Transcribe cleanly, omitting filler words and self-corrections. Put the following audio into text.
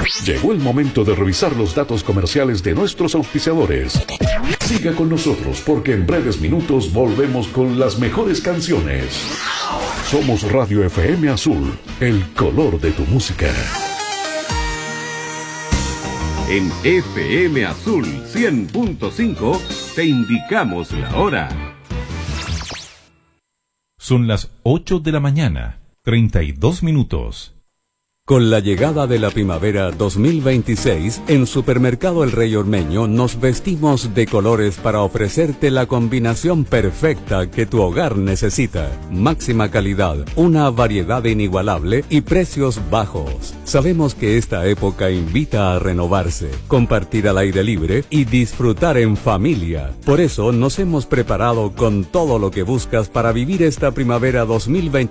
Llegó el momento de revisar los datos comerciales de nuestros auspiciadores. Siga con nosotros porque en breves minutos volvemos con las mejores canciones. Somos Radio FM Azul, el color de tu música. En FM Azul 100.5 te indicamos la hora. Son las 8 de la mañana, 32 minutos. Con la llegada de la primavera 2026, en Supermercado El Rey Ormeño nos vestimos de colores para ofrecerte la combinación perfecta que tu hogar necesita. Máxima calidad, una variedad inigualable y precios bajos. Sabemos que esta época invita a renovarse, compartir al aire libre y disfrutar en familia. Por eso nos hemos preparado con todo lo que buscas para vivir esta primavera 2026